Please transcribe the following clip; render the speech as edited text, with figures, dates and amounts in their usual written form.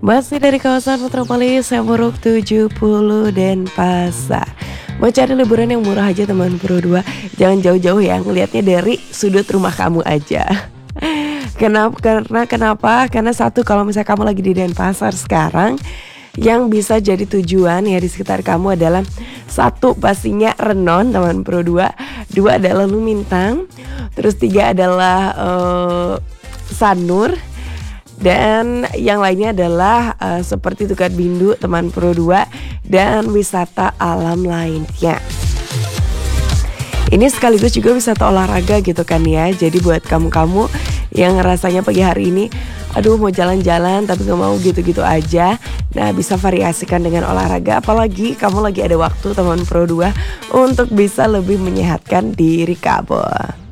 Masih dari kawasan metropolis Semarang 70 Denpasar. Mau cari liburan yang murah aja teman Pro 2, jangan jauh-jauh ya, ngelihatnya dari sudut rumah kamu aja. Kenapa? Karena satu, kalau misalnya kamu lagi di Denpasar sekarang, yang bisa jadi tujuan ya di sekitar kamu adalah satu, pastinya Renon teman Pro 2, dua adalah Lumintang, terus tiga adalah Sanur, dan yang lainnya adalah seperti Tukar Bindu teman Pro 2 dan wisata alam lainnya. Ini sekaligus juga wisata olahraga gitu kan ya. Jadi buat kamu-kamu yang rasanya pagi hari ini aduh mau jalan-jalan tapi gak mau gitu-gitu aja, nah bisa variasikan dengan olahraga. Apalagi kamu lagi ada waktu teman Pro 2 untuk bisa lebih menyehatkan diri kamu.